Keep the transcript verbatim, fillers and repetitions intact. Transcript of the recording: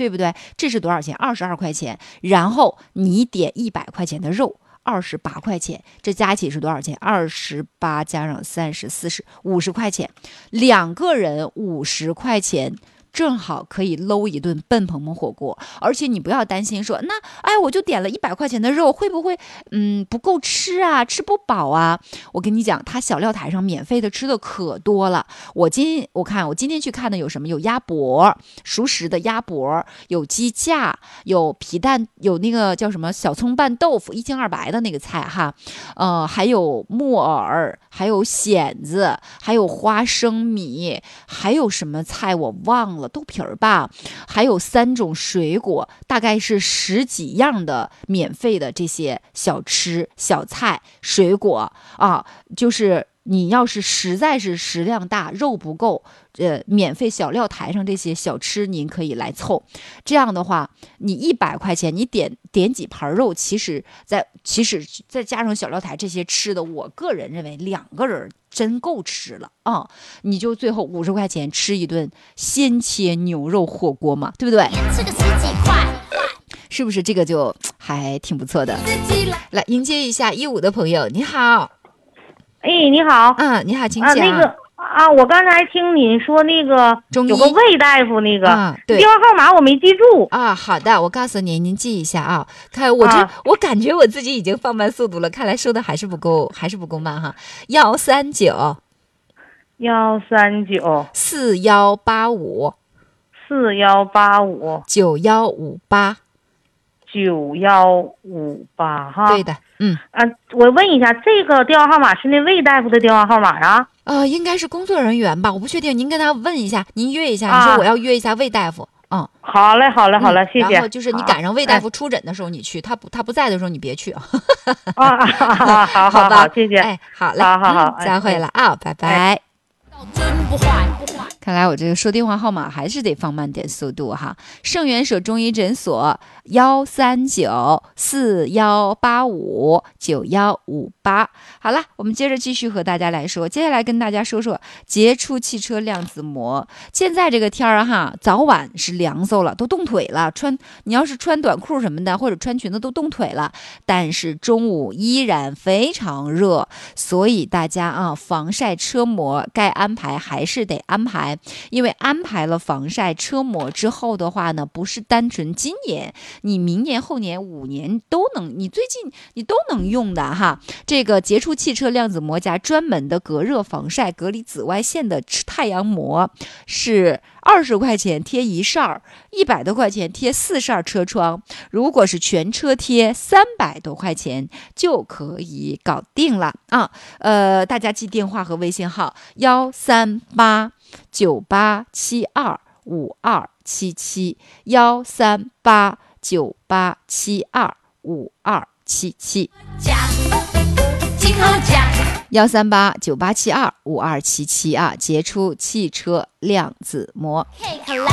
对不对？这是多少钱？二十二块钱。然后你点一百块钱的肉，二十八块钱，这加起是多少钱？二十八加上三十，四十，五十块钱，两个人五十块钱。正好可以搂一顿笨鹏鹏火锅，而且你不要担心说，那哎，我就点了一百块钱的肉，会不会嗯不够吃啊，吃不饱啊？我跟你讲，他小料台上免费的吃的可多了。我今我看我今天去看的有什么？有鸭脖，熟食的鸭脖，有鸡架，有皮蛋，有那个叫什么小葱拌豆腐，一清二白的那个菜哈，呃，还有木耳，还有蚬子，还有花生米，还有什么菜我忘了。豆皮儿吧，还有三种水果，大概是十几样的免费的这些小吃、小菜、水果啊，就是你要是实在是食量大，肉不够，呃，免费小料台上这些小吃您可以来凑。这样的话，你一百块钱，你点点几盘肉，其实在其实再加上小料台这些吃的，我个人认为两个人真够吃了啊！你就最后五十块钱吃一顿鲜切牛肉火锅嘛，对不对？吃个十几块，是不是这个就还挺不错的？来迎接一下一五的朋友，你好。 哎，你好。 嗯，你好，请讲。 啊， 那个啊，我刚才听您说那个有个魏大夫那个、 啊、对电话号码我没记住啊。好的，我告诉您，您记一下啊。看我这、啊，我感觉我自己已经放慢速度了，看来说的还是不够，还是不够慢哈。幺三九， 幺三九四幺八五， 四幺八五九幺五八， 九幺五八哈。 对的，嗯啊，我问一下，这个电话号码是那魏大夫的电话号码啊？ 呃，应该是工作人员吧，我不确定，您跟他问一下，您约一下，你说我要约一下魏大夫。嗯， 好嘞，好嘞，好嘞， 嗯、 谢谢。 然后就是你赶上魏大夫出诊的时候你去，哎、他不他不在的时候你别去啊。 啊，好好好吧， 谢谢。 哎，好嘞， 好好好， 嗯、再会了啊，拜拜。 哎真不坏不坏，看来我这个说电话号码还是得放慢点速度哈。圣元社中医诊所幺三九四幺八五九幺五八。好了，我们接着继续和大家来说，接下来跟大家说说杰出汽车量子膜。现在这个天儿哈，早晚是凉飕了，都冻腿了。穿你要是穿短裤什么的，或者穿裙子都冻腿了，但是中午依然非常热，所以大家啊，防晒车膜该安排还是得安排，因为安排了防晒车膜之后的话呢，不是单纯今年，你明年后年五年都能，你最近你都能用的哈。这个杰出汽车量子膜加专门的隔热防晒隔离紫外线的太阳膜，是二十块钱贴一扇，一百多块钱贴四扇车窗，如果是全车贴三百多块钱就可以搞定了啊。呃，大家记电话和微信号幺三八九八七二五二七七幺三八九八七二五二七七幺三八九八七二五二七七啊，杰出汽车量子膜。